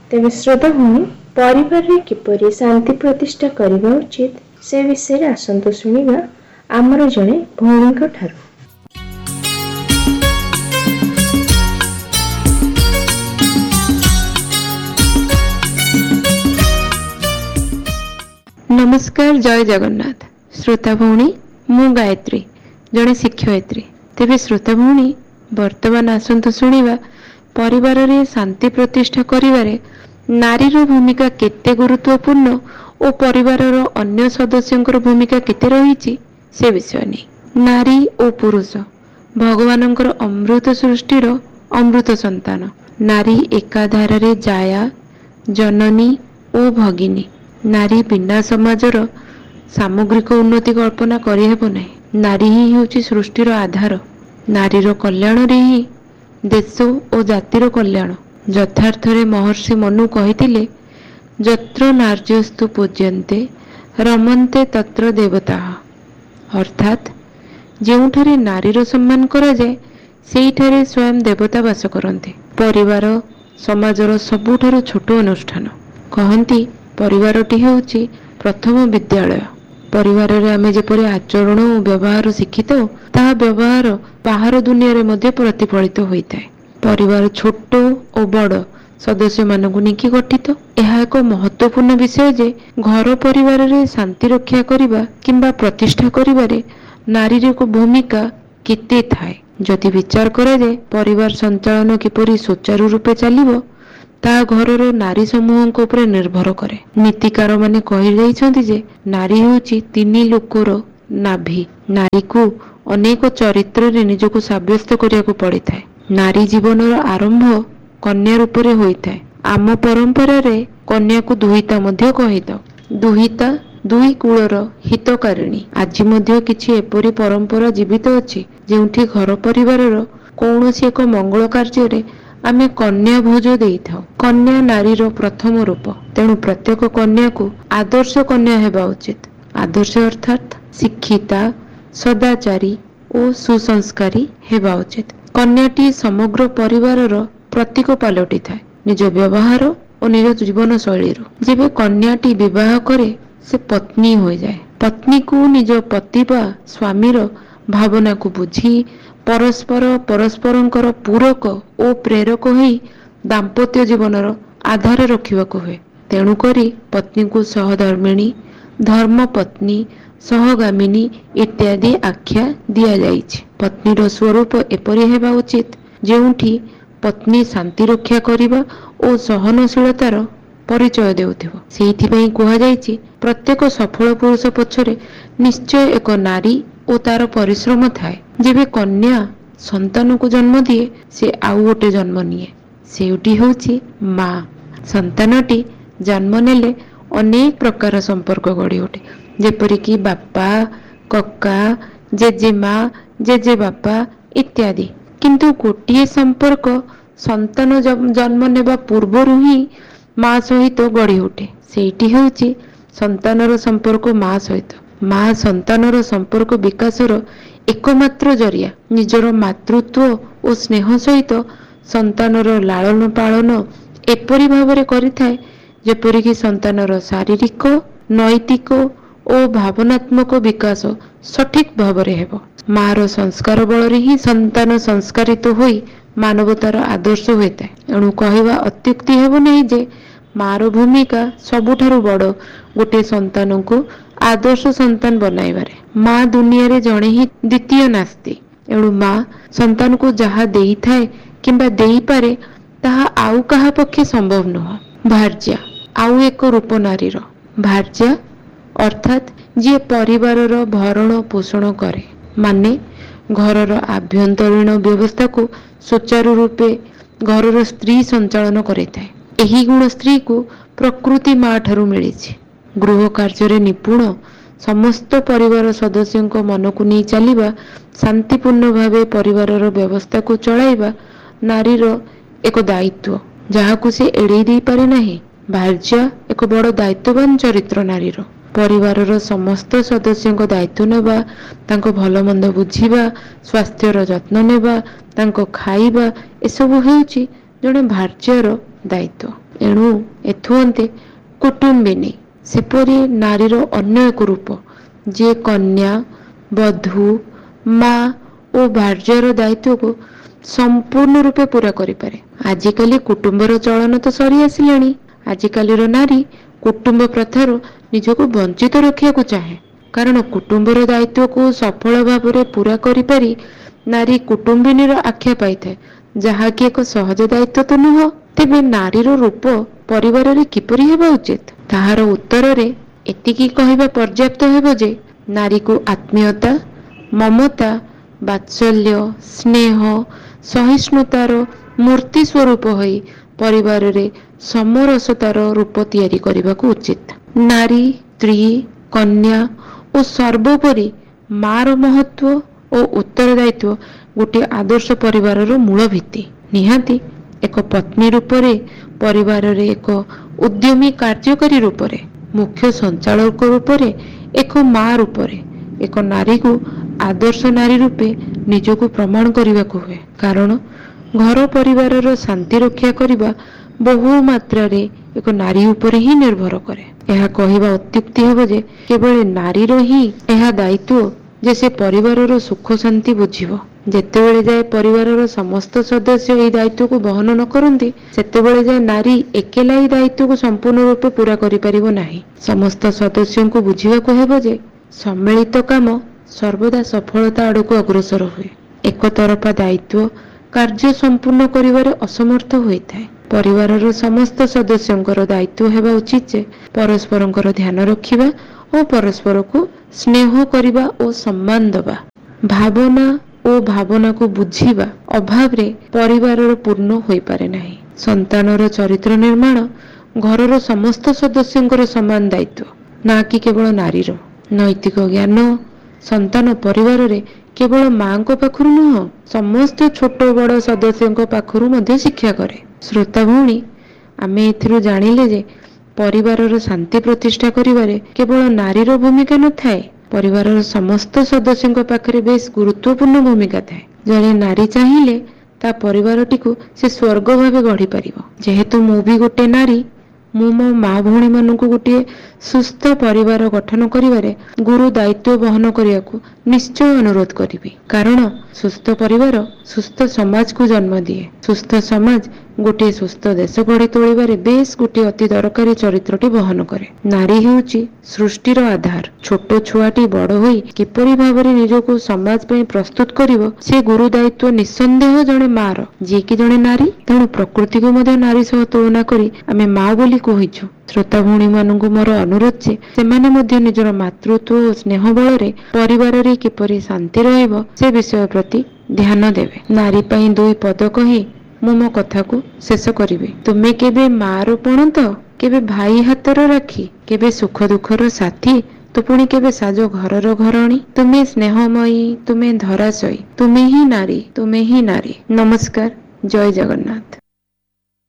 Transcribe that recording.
ତେବେ ଶ୍ରୋତା ଭଉଣୀ, ପରିବାରରେ କିପରି ଶାନ୍ତି ପ୍ରତିଷ୍ଠା କରିବା ଉଚିତ ସେ ବିଷୟରେ ଆସନ୍ତୁ ଶୁଣିବା ଆମର ଜଣେ ଭଉଣୀଙ୍କ ଠାରୁ। ନମସ୍କାର, ଜୟ ଜଗନ୍ନାଥ। ଶ୍ରୋତା ଭଉଣୀ, ମୁଁ ଗାୟତ୍ରୀ, ଜଣେ ଶିକ୍ଷୟିତ୍ରୀ। ତେବେ ଶ୍ରୋତା ଭଉଣୀ, ବର୍ତ୍ତମାନ ଆସନ୍ତୁ ଶୁଣିବା ପରିବାରରେ ଶାନ୍ତି ପ୍ରତିଷ୍ଠା କରିବାରେ ନାରୀର ଭୂମିକା କେତେ ଗୁରୁତ୍ୱପୂର୍ଣ୍ଣ ଓ ପରିବାରର ଅନ୍ୟ ସଦସ୍ୟଙ୍କର ଭୂମିକା କେତେ ରହିଛି ସେ ବିଷୟ ନେଇ। ନାରୀ ଓ ପୁରୁଷ ଭଗବାନଙ୍କର ଅମୃତ ସୃଷ୍ଟିର ଅମୃତ ସନ୍ତାନ। ନାରୀ ଏକାଧାରରେ ଜାୟା, ଜନନୀ ଓ ଭଗିନୀ। ନାରୀ ବିନା ସମାଜର ସାମଗ୍ରିକ ଉନ୍ନତି କଳ୍ପନା କରିହେବ ନାହିଁ। ନାରୀ ହିଁ ହେଉଛି ସୃଷ୍ଟିର ଆଧାର। ନାରୀର କଲ୍ୟାଣରେ ହିଁ ଦେଶ ଓ ଜାତିର କଲ୍ୟାଣ। ଯଥାର୍ଥରେ ମହର୍ଷି ମନୁ କହିଥିଲେ, ଯତ୍ର ନାର୍ଯ୍ୟସ୍ତୁ ପୂଜ୍ୟନ୍ତେ ରମନ୍ତେ ତତ୍ର ଦେବତାଃ। ଅର୍ଥାତ୍ ଯେଉଁଠାରେ ନାରୀର ସମ୍ମାନ କରାଯାଏ ସେଇଠାରେ ସ୍ୱୟଂ ଦେବତା ବାସ କରନ୍ତି। ପରିବାର ସମାଜର ସବୁଠାରୁ ଛୋଟ ଅନୁଷ୍ଠାନ। କହନ୍ତି, ପରିବାରଟି ହେଉଛି ପ୍ରଥମ ବିଦ୍ୟାଳୟ। ପରିବାରରେ ଆମେ ଯେପରି ଆଚରଣ ଓ ବ୍ୟବହାର ଶିଖିଥାଉ, ତାହା ବ୍ୟବହାର ବାହାର ଦୁନିଆରେ ମଧ୍ୟ ପ୍ରତିଫଳିତ ହୋଇଥାଏ। ପରିବାର ଛୋଟ ଓ ବଡ଼ ସଦସ୍ୟମାନଙ୍କୁ ନେଇକି ଗଠିତ। ଏହା ଏକ ମହତ୍ୱପୂର୍ଣ୍ଣ ବିଷୟ ଯେ ଘର ପରିବାରରେ ଶାନ୍ତି ରକ୍ଷା କରିବା କିମ୍ବା ପ୍ରତିଷ୍ଠା କରିବାରେ ନାରୀର ଭୂମିକା କେତେ ଥାଏ। ଯଦି ବିଚାର କରାଯାଏ ପରିବାର ସଞ୍ଚାଳନ କିପରି ସୁଚାରୁ ରୂପେ ଚାଲିବ, ତାହା ଘରର ନାରୀ ସମୂହଙ୍କ ଉପରେ ନିର୍ଭର କରେ। ନୀତିକାର ମାନେ କହିଯାଇଛନ୍ତି ଯେ ନାରୀ ହେଉଛି 3 ଲୋକର ନାଭି। ନାରୀକୁ ଅନେକ ଚରିତ୍ରରେ ନିଜକୁ ସାବ୍ୟସ୍ତ କରିବାକୁ ପଡ଼ିଥାଏ। ନାରୀ ଜୀବନର ଆରମ୍ଭ କନ୍ୟା ରୂପରେ ହୋଇଥାଏ। ଆମ ପରମ୍ପରାରେ କନ୍ୟାକୁ ଦୁହିତା ମଧ୍ୟ କହିଥାଉ। ଦୁହିତା ଦୁଇ କୁଳର ହିତକାରିଣୀ। ଆଜି ମଧ୍ୟ କିଛି ଏପରି ପରମ୍ପରା ଜୀବିତ ଅଛି ଯେଉଁଠି ଘର ପରିବାରର କୌଣସି ଏକ ମଙ୍ଗଳ କାର୍ଯ୍ୟରେ ଆମେ କନ୍ୟା ଭୋଜ ଦେଇଥାଉ। କନ୍ୟା ନାରୀର ପ୍ରଥମ ରୂପ। ତେଣୁ ପ୍ରତ୍ୟେକ କନ୍ୟାକୁ ଆଦର୍ଶ କନ୍ୟା ହେବା ଉଚିତ। ଆଦର୍ଶ ଅର୍ଥାତ୍ ଶିକ୍ଷିତା, ସଦାଚାରୀ ଓ ସୁସଂସ୍କାରୀ ହେବା ଉଚିତ। କନ୍ୟାଟି ସମଗ୍ର ପରିବାରର ପ୍ରତୀକ ପାଲଟିଥାଏ, ନିଜ ବ୍ୟବହାର ଓ ନିଜ ଜୀବନ ଶୈଳୀରୁ। ଯେବେ କନ୍ୟାଟି ବିବାହ କରେ ସେ ପତ୍ନୀ ହୋଇଯାଏ। ପତ୍ନୀକୁ ନିଜ ପତି ବା ସ୍ୱାମୀର ଭାବନାକୁ ବୁଝି ପରସ୍ପରଙ୍କର ପୂରକ ଓ ପ୍ରେରକ ହୋଇ ଦାମ୍ପତ୍ୟ ଜୀବନର ଆଧାର ରଖିବାକୁ ହୁଏ। ତେଣୁକରି ପତ୍ନୀକୁ ସହଧର୍ମିଣୀ, ଧର୍ମପତ୍ନୀ, ସହଗାମିନୀ ଇତ୍ୟାଦି ଆଖ୍ୟା ଦିଆଯାଇଛି। ପତ୍ନୀର ସ୍ୱରୂପ ଏପରି ହେବା ଉଚିତ ଯେଉଁଠି ପତ୍ନୀ ଶାନ୍ତି ରକ୍ଷା କରିବା ଓ ସହନଶୀଳତାର ପରିଚୟ ଦେଉଥିବ। ସେଇଥିପାଇଁ କୁହାଯାଇଛି, ପ୍ରତ୍ୟେକ ସଫଳ ପୁରୁଷ ପଛରେ ନିଶ୍ଚୟ ଏକ ନାରୀ ଓ ତାର ପରିଶ୍ରମ ଥାଏ। ଯେବେ କନ୍ୟା ସନ୍ତାନକୁ ଜନ୍ମ ଦିଏ ସେ ଆଉ ଗୋଟେ ଜନ୍ମ ନିଏ, ସେଉଟି ହେଉଛି ମା। ସନ୍ତାନଟି ଜନ୍ମ ନେଲେ ଅନେକ ପ୍ରକାର ସମ୍ପର୍କ ଗଢ଼ି ଉଠେ, ଯେପରିକି ବାପା, କକା, ଜେଜେମା, ଜେଜେବାପା ଇତ୍ୟାଦି। କିନ୍ତୁ ଗୋଟିଏ ସମ୍ପର୍କ ସନ୍ତାନ ଜନ୍ମ ନେବା ପୂର୍ବରୁ ହିଁ ମା ସହିତ ଗଢ଼ି ଉଠେ। ସେଇଟି ହେଉଛି ସନ୍ତାନର ସମ୍ପର୍କ ମା ସହିତ। ମା ସନ୍ତାନର ସମ୍ପର୍କ ବିକାଶର ଏକମାତ୍ର ଜରିଆ। ନିଜର ମାତୃତ୍ୱ ଓ ସ୍ନେହ ସହିତ ସନ୍ତାନର ଲାଳନ ପାଳନ ଏପରି ଭାବରେ କରିଥାଏ ଯେପରିକି ସନ୍ତାନର ଶାରୀରିକ, ନୈତିକ ଓ ଭାବନାତ୍ମକ ବିକାଶ ସଠିକ ଭାବରେ ହେବ। ମାର ସଂସ୍କାର ବଳରେ ହିଁ ସନ୍ତାନ ସଂସ୍କାରିତ ହୋଇ ମାନବତାର ଆଦର୍ଶ ହୋଇଥାଏ। ଏଣୁ କହିବା ଅତ୍ୟୁକ୍ତି ହେବ ନାହିଁ ଯେ ମାର ଭୂମିକା ସବୁଠାରୁ ବଡ଼ ଗୋଟିଏ ସନ୍ତାନକୁ ଆଦର୍ଶ ସନ୍ତାନ ବନାଇବାରେ। ମା ଦୁନିଆରେ ଜଣେ ହିଁ ଦ୍ୱିତୀୟ ନାସ୍ତି। ଏଣୁ ମା ସନ୍ତାନକୁ ଯାହା ଦେଇଥାଏ କିମ୍ବା ଦେଇପାରେ ତାହା ଆଉ କାହା ପକ୍ଷେ ସମ୍ଭବ ନୁହଁ। ଭାର୍ଯ୍ୟା ଆଉ ଏକ ରୂପ ନାରୀର। ଭାର୍ଯ୍ୟା ଅର୍ଥାତ୍ ଯିଏ ପରିବାରର ଭରଣ ପୋଷଣ କରେ, ମାନେ ଘରର ଆଭ୍ୟନ୍ତରୀଣ ବ୍ୟବସ୍ଥାକୁ ସୁଚାରୁ ରୂପେ ଘରର ସ୍ତ୍ରୀ ସଞ୍ଚାଳନ କରିଥାଏ। ଏହି ଗୁଣ ସ୍ତ୍ରୀକୁ ପ୍ରକୃତି ମା ଠାରୁ ମିଳିଛି। ଗୃହ କାର୍ଯ୍ୟରେ ନିପୁଣ, ସମସ୍ତ ପରିବାର ସଦସ୍ୟଙ୍କ ମନକୁ ନେଇ ଚାଲିବା, ଶାନ୍ତିପୂର୍ଣ୍ଣ ଭାବେ ପରିବାରର ବ୍ୟବସ୍ଥାକୁ ଚଳାଇବା ନାରୀର ଏକ ଦାୟିତ୍ୱ, ଯାହାକୁ ସେ ଏଡ଼େଇ ଦେଇପାରେ ନାହିଁ। ଭାର୍ଯ୍ୟା ଏକ ବଡ଼ ଦାୟିତ୍ୱବାନ ଚରିତ୍ର ନାରୀର। ପରିବାରର ସମସ୍ତ ସଦସ୍ୟଙ୍କ ଦାୟିତ୍ୱ ନେବା, ତାଙ୍କ ଭଲ ମନ୍ଦ ବୁଝିବା, ସ୍ୱାସ୍ଥ୍ୟର ଯତ୍ନ ନେବା, ତାଙ୍କ ଖାଇବା, ଏସବୁ ହେଉଛି ଜଣେ ଭାର୍ଯ୍ୟାର ଦାୟିତ୍ୱ। ଏଣୁ ଏଥୁ ଅନ୍ତେ କୁଟୁମ୍ବିନୀ ସେପରି ନାରୀର ଅନ୍ୟ ଏକ ରୂପ, ଯିଏ କନ୍ୟା, ବଧୂ, ମା ଓ ଭାର୍ଯ୍ୟର ଦାୟିତ୍ୱକୁ ସମ୍ପୂର୍ଣ୍ଣ ରୂପେ ପୁରା କରିପାରେ। ଆଜିକାଲି କୁଟୁମ୍ବର ଚଳନ ତ ସରି ଆସିଲାଣି। ଆଜିକାଲିର ନାରୀ କୁଟୁମ୍ବ ପ୍ରଥାରୁ ନିଜକୁ ବଞ୍ଚିତ ରଖିବାକୁ ଚାହେଁ। କାରଣ କୁଟୁମ୍ବର ଦାୟିତ୍ୱକୁ ସଫଳ ଭାବରେ ପୁରା କରିପାରି ନାରୀ କୁଟୁମ୍ବିନୀର ଆଖ୍ୟା ପାଇଥାଏ, ଯାହାକି ଏକ ସହଜ ଦାୟିତ୍ୱ ତ ନୁହଁ। ତେବେ ନାରୀର ରୂପ ପରିବାରରେ କିପରି ହେବା ଉଚିତ? ତାହାର ଉତ୍ତରରେ ଏତିକି କହିବା ପର୍ଯ୍ୟାପ୍ତ ହେବ ଯେ ନାରୀକୁ ଆତ୍ମୀୟତା, ମମତା, ବାତ୍ସଲ୍ୟ, ସ୍ନେହ, ସହିଷ୍ଣୁତାର ମୂର୍ତ୍ତି ସ୍ୱରୂପ ହୋଇ ପରିବାରରେ ସମରସତାର ରୂପ ତିଆରି କରିବାକୁ ଉଚିତ। ନାରୀ, ସ୍ତ୍ରୀ, କନ୍ୟା ଓ ସର୍ବୋପରି ମାର ମହତ୍ୱ ଓ ଉତ୍ତରଦାୟିତ୍ୱ ଗୋଟିଏ ଆଦର୍ଶ ପରିବାରର ମୂଳ ଭିତ୍ତି। ନିହାତି ଏକ ପତ୍ନୀ ରୂପରେ, ପରିବାରରେ ଏକ ଉଦ୍ୟମୀ କାର୍ଯ୍ୟକାରୀ ରୂପରେ, ମୁଖ୍ୟ ସଞ୍ଚାଳକ ରୂପରେ, ଏକ ମା ରୂପରେ ଏକ ନାରୀକୁ ଆଦର୍ଶ ନାରୀ ରୂପେ ନିଜକୁ ପ୍ରମାଣ କରିବାକୁ ହୁଏ। କାରଣ ଘର ପରିବାରର ଶାନ୍ତି ରକ୍ଷା କରିବା ବହୁ ମାତ୍ରାରେ ଏକ ନାରୀ ଉପରେ ହିଁ ନିର୍ଭର କରେ। ଏହା କହିବା ଅତ୍ୟୁକ୍ତି ହେବ ଯେ କେବଳ ନାରୀର ହିଁ ଏହା ଦାୟିତ୍ୱ ଯେ ସେ ପରିବାରର ସୁଖ ଶାନ୍ତି ବୁଝିବ। ଯେତେବେଳେ ଯାଏ ପରିବାରର ସମସ୍ତ ସଦସ୍ୟ ଏହି ଦାୟିତ୍ୱକୁ ବହନ ନ କରନ୍ତି, ସେତେବେଳେ ଯାଏ ନାରୀ ଏକେଲା ଏହି ଦାୟିତ୍ୱକୁ ସମ୍ପୂର୍ଣ୍ଣ ରୂପେ ପୁରା କରିପାରିବ ନାହିଁ। ସମସ୍ତ ସଦସ୍ୟଙ୍କୁ ବୁଝିବାକୁ ହେବ ଯେ ସମ୍ମିଳିତ କାମ ସର୍ବଦା ସଫଳତା ଆଡ଼କୁ ଅଗ୍ରସର ହୁଏ। ଏକତରଫା ଦାୟିତ୍ୱ କାର୍ଯ୍ୟ ସମ୍ପୂର୍ଣ୍ଣ କରିବାରେ ଅସମର୍ଥ ହୋଇଥାଏ। ପରିବାରର ସମସ୍ତ ସଦସ୍ୟଙ୍କର ଦାୟିତ୍ୱ ହେବା ଉଚିତ ଯେ ପରସ୍ପରଙ୍କର ଧ୍ୟାନ ରଖିବା ଓ ପରସ୍ପରକୁ ସ୍ନେହ କରିବା ଓ ସମ୍ମାନ ଦେବା। ଭାବନା ଓ ଭାବନାକୁ ବୁଝିବା ଅଭାବରେ ପରିବାରର ପୂର୍ଣ୍ଣ ହୋଇପାରେ ନାହିଁ। ସନ୍ତାନର ଚରିତ୍ର ନିର୍ମାଣ ଘରର ସମସ୍ତ ସଦସ୍ୟଙ୍କର ସମାନ ଦାୟିତ୍ୱ, ନା କି କେବଳ ନାରୀର। ନୈତିକ ଜ୍ଞାନ ସନ୍ତାନ ପରିବାରରେ କେବଳ ମାଙ୍କ ପାଖରୁ ନୁହଁ, ସମସ୍ତ ଛୋଟ ବଡ଼ ସଦସ୍ୟଙ୍କ ପାଖରୁ ମଧ୍ୟ ଶିକ୍ଷା କରେ। ଶ୍ରୋତା ଭଉଣୀ, ଆମେ ଏଥିରୁ ଜାଣିଲେ ଯେ ପରିବାରର ଶାନ୍ତି ପ୍ରତିଷ୍ଠା କରିବାରେ କେବଳ ନାରୀର ଭୂମିକା ନଥାଏ, ପରିବାରର ସମସ୍ତ ସଦସ୍ୟଙ୍କ ପାଖରେ ବେଶ ଗୁରୁତ୍ୱପୂର୍ଣ୍ଣ ଭୂମିକା ଥାଏ। ଜଣେ ନାରୀ ଚାହିଁଲେ ତା ପରିବାରଟିକୁ ସେ ସ୍ୱର୍ଗ ଭାବେ ଗଢ଼ିପାରିବ। ଯେହେତୁ ମୁଁ ବି ଗୋଟେ ନାରୀ, ମୁଁ ମୋ ମା ଭଉଣୀ ମାନଙ୍କୁ ଗୋଟିଏ ସୁସ୍ଥ ପରିବାର ଗଠନ କରିବାରେ ଗୁରୁ ଦାୟିତ୍ୱ ବହନ କରିବାକୁ ନିଶ୍ଚୟ ଅନୁରୋଧ କରିବି। କାରଣ ସୁସ୍ଥ ପରିବାର ସୁସ୍ଥ ସମାଜକୁ ଜନ୍ମ ଦିଏ। ସୁସ୍ଥ ସମାଜ ଗୋଟିଏ ସୁସ୍ଥ ଦେଶ ଗଢ଼ି ତୋଳିବାରେ ବେଶ ଗୋଟିଏ ଅତି ଦରକାରୀ ଚରିତ୍ରଟି ବହନ କରେ। ନାରୀ ହେଉଛି ସୃଷ୍ଟିର ଆଧାର। ଛୋଟ ଛୁଆଟି ବଡ଼ ହୋଇ କିପରି ଭାବରେ ନିଜକୁ ସମାଜ ପାଇଁ ପ୍ରସ୍ତୁତ କରିବ, ସେ ଗୁରୁ ଦାୟିତ୍ୱ ନିଃସନ୍ଦେହ ଜଣେ ମାର, ଯିଏକି ଜଣେ ନାରୀ। ତେଣୁ ପ୍ରକୃତିକୁ ମଧ୍ୟ ନାରୀ ସହ ତୁଳନା କରି ଆମେ ମା ବୋଲି କହିଛୁ। ଶ୍ରୋତା ଭଉଣୀ ମାନଙ୍କୁ ମୋର ଅନୁରୋଧ ଯେ ସେମାନେ ମଧ୍ୟ ନିଜର ମାତୃତ୍ୱ ଓ ସ୍ନେହ ବଳରେ ପରିବାରରେ କିପରି ଶାନ୍ତି ରହିବ ସେ ବିଷୟ ପ୍ରତି ଧ୍ୟାନ ଦେବେ। ନାରୀ ପାଇଁ ଦୁଇ ପଦ କହି ମୁଁ ମୋ କଥାକୁ ଶେଷ କରିବି। ତୁମେ କେବେ ମାର ପଣତ, କେବେ ଭାଇ ହାତର ରାକ୍ଷୀ, କେବେ ସୁଖ ଦୁଃଖର ସାଥୀ, ତ ପୁଣି କେବେ ସାଜ ଘରର ଘରଣୀ। ତୁମେ ସ୍ନେହମୟୀ, ତୁମେ ଧରାଶୟୀ, ତୁମେ ହିଁ ନାରୀ, ତୁମେ ହିଁ ନାରୀ। ନମସ୍କାର, ଜୟ ଜଗନ୍ନାଥ।